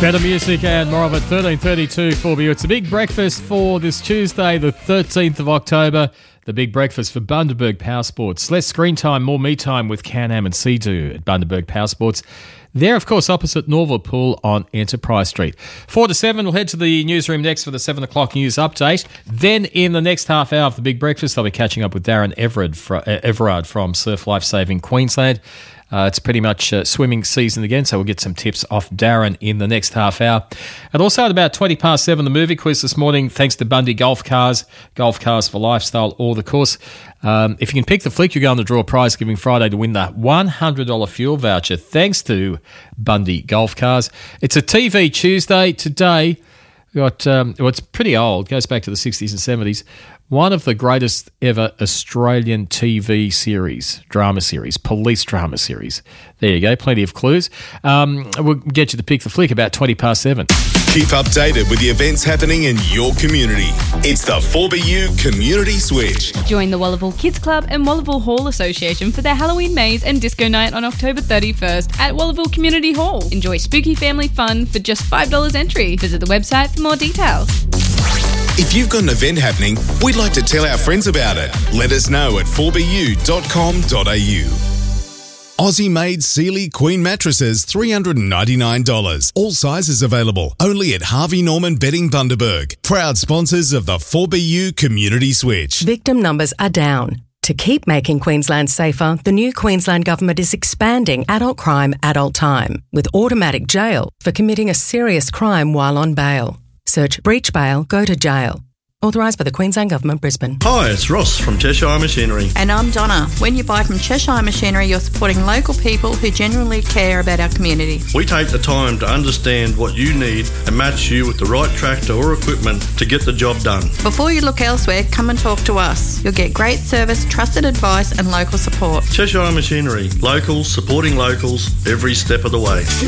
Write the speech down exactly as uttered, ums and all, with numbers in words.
Better music and more of it, thirteen thirty-two four B U. It's a big breakfast for this Tuesday, the thirteenth of October. The big breakfast for Bundaberg Power Sports. Less screen time, more me time with Can-Am and Sea-Doo at Bundaberg Power Sports. They're, of course, opposite Norval Pool on Enterprise Street. Four to seven, we'll head to the newsroom next for the seven o'clock news update. Then in the next half hour of the big breakfast, I'll be catching up with Darren Everard, fr- uh, Everard from Surf Life Saving Queensland. Uh, it's pretty much uh, swimming season again, so we'll get some tips off Darren in the next half hour. And also at about twenty past seven, the movie quiz this morning, thanks to Bundy Golf Cars, Golf Cars for Lifestyle, or the course. Um, if you can pick the flick, you go on the draw prize giving Friday to win the one hundred dollars fuel voucher, thanks to Bundy Golf Cars. It's a T V Tuesday. Today, we've got, um, well, it's pretty old, goes back to the sixties and seventies. One of the greatest ever Australian T V series, drama series, police drama series. There you go, plenty of clues. Um, we'll get you to pick the flick about twenty past seven. Keep updated with the events happening in your community. It's the four B U Community Switch. Join the Wallaville Kids Club and Wallaville Hall Association for their Halloween maze and disco night on October thirty-first at Wallaville Community Hall. Enjoy spooky family fun for just five dollars entry. Visit the website for more details. If you've got an event happening, we'd like to tell our friends about it. Let us know at four b u dot com dot a u. Aussie-made Sealy Queen mattresses, three hundred ninety-nine dollars. All sizes available. Only at Harvey Norman Bedding Bundaberg. Proud sponsors of the four B U Community Switch. Victim numbers are down. To keep making Queensland safer, the new Queensland Government is expanding adult crime, adult time, with automatic jail for committing a serious crime while on bail. Search breach bail, go to jail. Authorised by the Queensland Government, Brisbane. Hi, it's Ross from Cheshire Machinery. And I'm Donna. When you buy from Cheshire Machinery, you're supporting local people who genuinely care about our community. We take the time to understand what you need and match you with the right tractor or equipment to get the job done. Before you look elsewhere, come and talk to us. You'll get great service, trusted advice and local support. Cheshire Machinery. Locals supporting locals every step of the way.